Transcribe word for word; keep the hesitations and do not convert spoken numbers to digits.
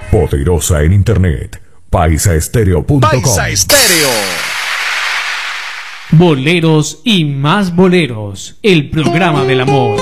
Poderosa en internet. Paisaestereo punto com. Paisa Estéreo. Boleros y más boleros, el programa del amor.